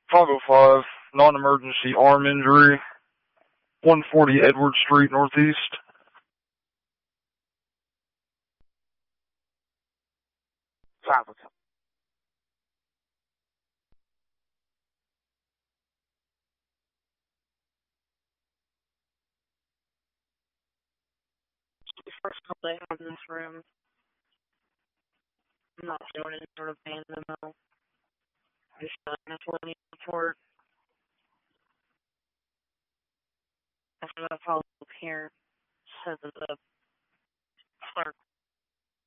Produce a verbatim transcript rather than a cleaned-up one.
five oh five, non-emergency arm injury, one forty Edward Street, Northeast. five oh five. The first couple they have in this room, I'm not doing any sort of pain in the middle. Just uh, miscellaneous support. After that follow up here, says that the clerk